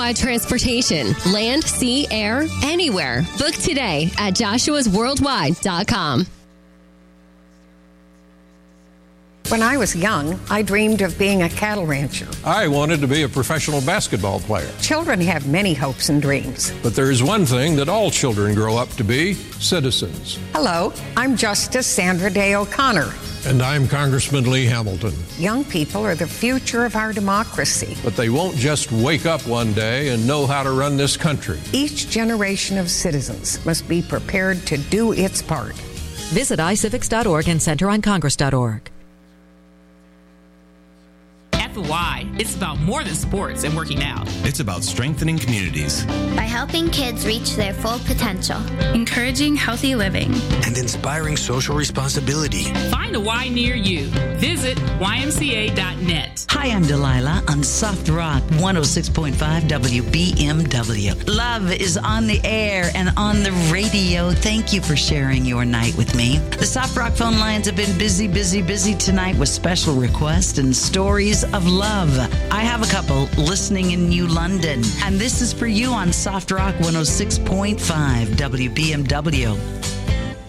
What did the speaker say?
Transportation, land, sea, air, anywhere. Book today at joshuasworldwide.com. When I was young, I dreamed of being a cattle rancher. I wanted to be a professional basketball player. Children have many hopes and dreams. But there is one thing that all children grow up to be: citizens. Hello, I'm Justice Sandra Day O'Connor. And I'm Congressman Lee Hamilton. Young people are the future of our democracy. But they won't just wake up one day and know how to run this country. Each generation of citizens must be prepared to do its part. Visit iCivics.org and CenterOnCongress.org. At the Y, it's about more than sports and working out. It's about strengthening communities. By helping kids reach their full potential. Encouraging healthy living. And inspiring social responsibility. Find a Y near you. Visit ymca.net. Hi, I'm Delilah on Soft Rock 106.5 WBMW. Love is on the air and on the radio. Thank you for sharing your night with me. The Soft Rock phone lines have been busy tonight with special requests and stories of love. I have a couple listening in New London, and this is for you on Soft Rock 106.5 WBMW.